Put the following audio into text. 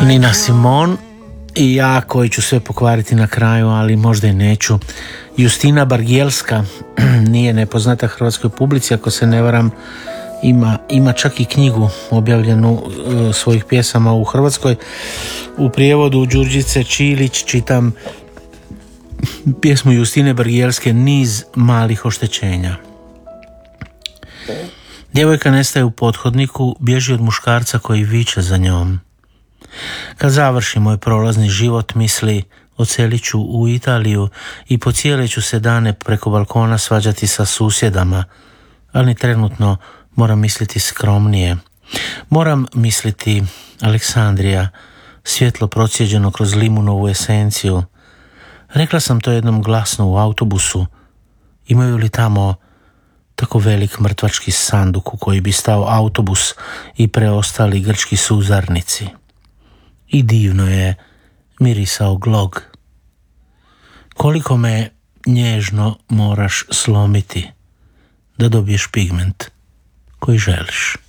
Nina Simone i ja koji ću sve pokvariti na kraju, ali možda i neću. Justina Bargielska nije nepoznata hrvatskoj publici, ako se ne varam. Ima čak i knjigu objavljenu svojih pjesama u Hrvatskoj. U prijevodu Đurđice Čilić čitam pjesmu Justine Bargielske Niz malih oštećenja. Djevojka nestaje u pothodniku, bježi od muškarca koji viče za njom. Kad završi moj prolazni život, misli, odselit ću u Italiju i po cijele ću se dane preko balkona svađati sa susjedama, ali trenutno moram misliti skromnije. Moram misliti Aleksandrija, svjetlo procijeđeno kroz limunovu esenciju. Rekla sam to jednom glasno u autobusu. Imaju li tamo tako velik mrtvački sanduk u koji bi stao autobus i preostali grčki suzarnici? I divno je mirisao glog. Koliko me nježno moraš slomiti da dobiješ pigment koji želiš.